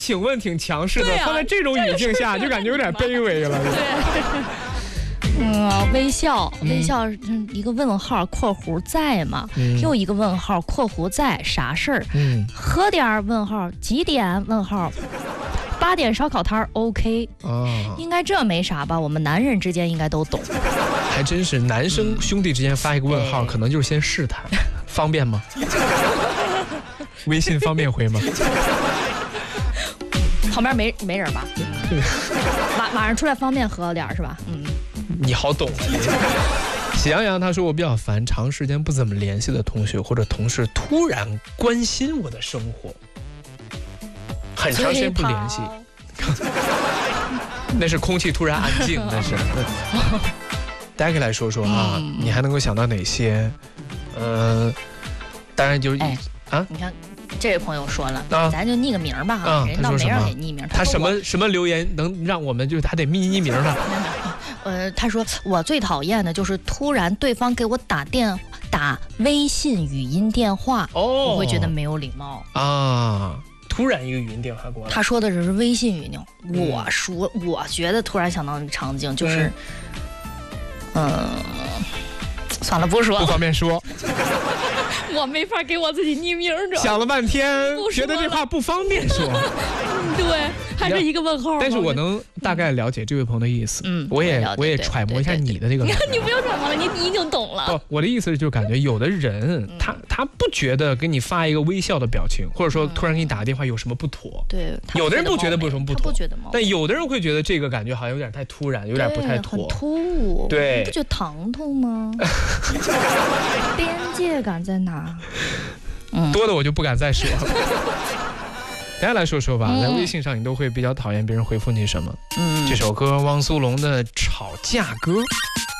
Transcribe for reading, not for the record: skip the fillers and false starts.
请问挺强势的， 对啊放在这种语境下就感觉有点卑微了。 微笑，一个问号括弧在吗？又一个问号括弧在啥事儿？喝点儿问号几点问号？8点烧烤摊儿 OK 应该这没啥吧？我们男人之间应该都懂。 还真是，男生兄弟之间发一个问号，可能就是先试探，方便吗？微信方便回吗？ 旁边没人吧？晚上出来方便喝点是吧？ 你好懂。喜羊羊他说，我比较烦长时间不怎么联系的同学或者同事突然关心我的生活，很长时间不联系，那是空气突然安静，那是。大家可以来说说啊，你还能够想到哪些？当然就是你看这位朋友说了，咱就匿个名吧哈，人倒没让给匿名。 他什么留言能让我们就是他得匿名呢？ 他说我最讨厌的就是突然对方给我打微信语音电话，我会觉得没有礼貌啊。突然一个语音电话过来， 他说的只是微信语音。我觉得突然想到那个场景就是，算了，不说， 不方便说。 我没法给我自己匿名着。 想了半天，觉得这话不方便说。 对，还是一个问号。 但是我能大概了解这位朋友的意思。我也揣摩一下你的这个。 你不用揣摩了，你已经懂了。 我的意思就是感觉有的人他不觉得给你发一个微笑的表情，或者说突然给你打个电话有什么不妥。 对， 有的人不觉得有什么不妥， 不觉得吗？ 但有的人会觉得这个感觉好像有点太突然，有点不太妥， 很突兀。 对， 你不觉得疼痛吗？边界感在哪？ 多的我就不敢再说了。大家来说说吧，在微信上你都会比较讨厌别人回复你什么？这首歌汪苏泷的《吵架歌》。